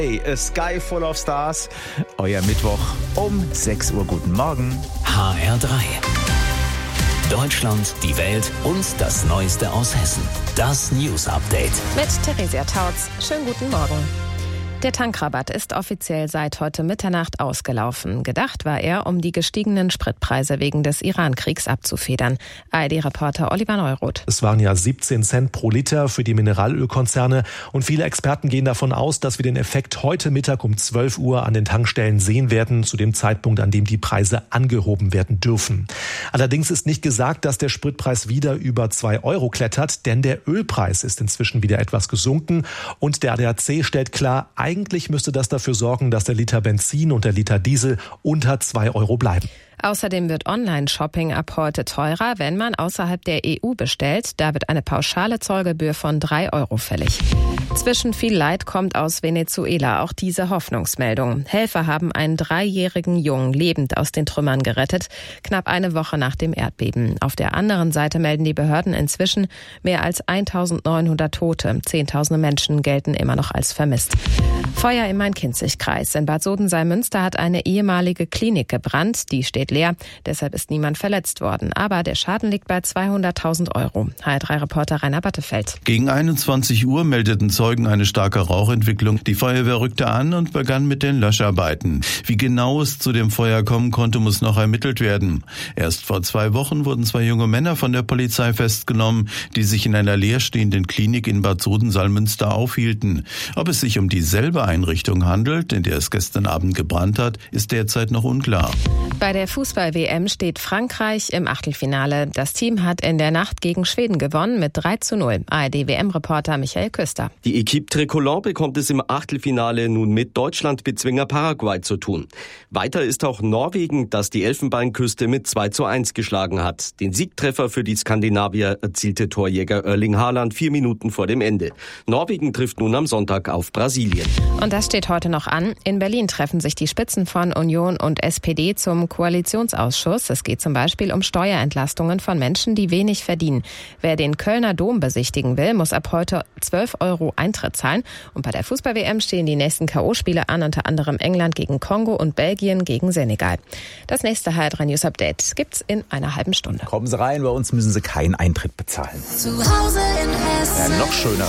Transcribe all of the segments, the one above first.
Hey, a sky full of stars. Euer Mittwoch um 6 Uhr. Guten Morgen. HR3. Deutschland, die Welt und das Neueste aus Hessen. Das News Update. Mit Theresia Tautz. Schönen guten Morgen. Der Tankrabatt ist offiziell seit heute Mitternacht ausgelaufen. Gedacht war er, um die gestiegenen Spritpreise wegen des Iran-Kriegs abzufedern. ARD-Reporter Oliver Neuroth. Es waren ja 17 Cent pro Liter für die Mineralölkonzerne. Und viele Experten gehen davon aus, dass wir den Effekt heute Mittag um 12 Uhr an den Tankstellen sehen werden, zu dem Zeitpunkt, an dem die Preise angehoben werden dürfen. Allerdings ist nicht gesagt, dass der Spritpreis wieder über 2 Euro klettert, denn der Ölpreis ist inzwischen wieder etwas gesunken. Und der ADAC stellt klar, eigentlich müsste das dafür sorgen, dass der Liter Benzin und der Liter Diesel unter 2 Euro bleiben. Außerdem wird Online-Shopping ab heute teurer, wenn man außerhalb der EU bestellt. Da wird eine pauschale Zollgebühr von 3 Euro fällig. Zwischen viel Leid kommt aus Venezuela auch diese Hoffnungsmeldung. Helfer haben einen 3-jährigen Jungen lebend aus den Trümmern gerettet, knapp eine Woche nach dem Erdbeben. Auf der anderen Seite melden die Behörden inzwischen mehr als 1900 Tote. Zehntausende Menschen gelten immer noch als vermisst. Feuer im Main-Kinzig-Kreis. In Bad Soden-Salmünster hat eine ehemalige Klinik gebrannt. Die steht leer, deshalb ist niemand verletzt worden. Aber der Schaden liegt bei 200.000 Euro. HR3-Reporter Rainer Battefeld. Gegen 21 Uhr meldeten Zeugen eine starke Rauchentwicklung. Die Feuerwehr rückte an und begann mit den Löscharbeiten. Wie genau es zu dem Feuer kommen konnte, muss noch ermittelt werden. Erst vor 2 Wochen wurden 2 junge Männer von der Polizei festgenommen, die sich in einer leerstehenden Klinik in Bad Soden-Salmünster aufhielten. Ob es sich um dieselbe Einrichtung handelt, in der es gestern Abend gebrannt hat, ist derzeit noch unklar. Bei der Fußball-WM steht Frankreich im Achtelfinale. Das Team hat in der Nacht gegen Schweden gewonnen mit 3:0. ARD-WM-Reporter Michael Küster. Die Equipe Tricolore bekommt es im Achtelfinale nun mit Deutschland-Bezwinger Paraguay zu tun. Weiter ist auch Norwegen, das die Elfenbeinküste mit 2:1 geschlagen hat. Den Siegtreffer für die Skandinavier erzielte Torjäger Erling Haaland 4 Minuten vor dem Ende. Norwegen trifft nun am Sonntag auf Brasilien. Und das steht heute noch an. In Berlin treffen sich die Spitzen von Union und SPD zum Koalitionsausschuss. Es geht zum Beispiel um Steuerentlastungen von Menschen, die wenig verdienen. Wer den Kölner Dom besichtigen will, muss ab heute 12 Euro Eintritt zahlen. Und bei der Fußball-WM stehen die nächsten K.O.-Spiele an, unter anderem England gegen Kongo und Belgien gegen Senegal. Das nächste HR3 News Update gibt's in einer halben Stunde. Kommen Sie rein, bei uns müssen Sie keinen Eintritt bezahlen. Zu Hause in Hessen. Ja, noch schöner.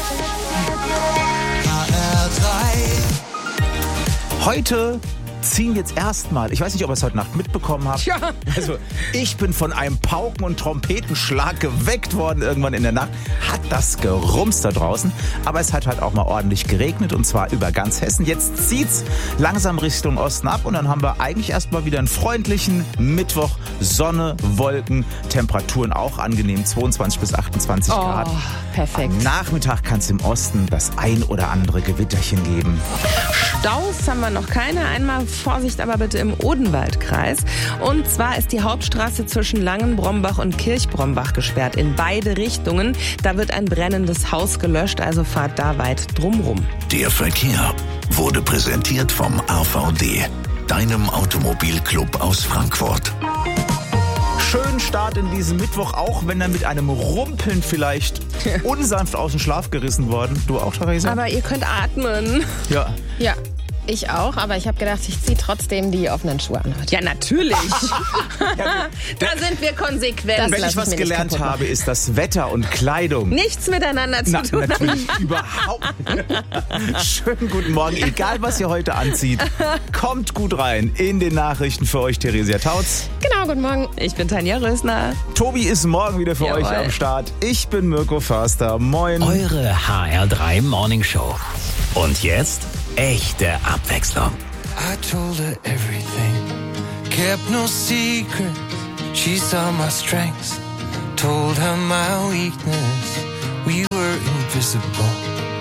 Heute ziehen jetzt erstmal, ich weiß nicht, ob ihr es heute Nacht mitbekommen habt. Ja. Also ich bin von einem Pauken- und Trompetenschlag geweckt worden irgendwann in der Nacht. Hat das gerumst da draußen. Aber es hat halt auch mal ordentlich geregnet und zwar über ganz Hessen. Jetzt zieht's langsam Richtung Osten ab und dann haben wir eigentlich erstmal wieder einen freundlichen Mittwoch. Sonne, Wolken, Temperaturen auch angenehm, 22 bis 28 Grad. Perfekt. Am Nachmittag kann es im Osten das ein oder andere Gewitterchen geben. Staus haben wir noch keine. Einmal Vorsicht aber bitte im Odenwaldkreis. Und zwar ist die Hauptstraße zwischen Langenbrombach und Kirchbrombach gesperrt in beide Richtungen. Da wird ein brennendes Haus gelöscht, also fahrt da weit drumrum. Der Verkehr wurde präsentiert vom AVD, deinem Automobilclub aus Frankfurt. Schönen Start in diesem Mittwoch, auch wenn er mit einem Rumpeln vielleicht unsanft aus dem Schlaf gerissen worden. Du auch, Theresa? Aber ihr könnt atmen. Ja. Ja, ich auch, aber ich habe gedacht, ich ziehe trotzdem die offenen Schuhe an heute. Ja, natürlich. Da sind wir konsequent. Wenn ich was gelernt habe, ist das Wetter und Kleidung. Nichts miteinander zu tun haben. Natürlich überhaupt nicht. Schönen guten Morgen, egal was ihr heute anzieht. Kommt gut rein in den Nachrichten für euch, Theresia Tautz. Genau, guten Morgen. Ich bin Tanja Rösner. Tobi ist morgen wieder für Jawohl. euch am Start. Ich bin Mirko Förster. Moin. Eure HR3 Morning Show. Und jetzt echte Abwechslung. I told her everything, kept no secret. She saw my strengths, told her my weakness. We were invisible.